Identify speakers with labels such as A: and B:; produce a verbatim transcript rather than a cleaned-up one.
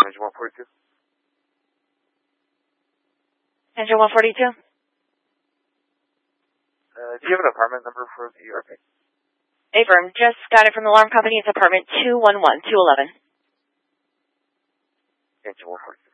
A: Engine one forty-two.
B: Engine one forty-two.
A: Uh, do you have an apartment number for the R P?
B: Affirm. Just got it from the alarm company. It's apartment two one one, two eleven.
A: Engine one forty-two.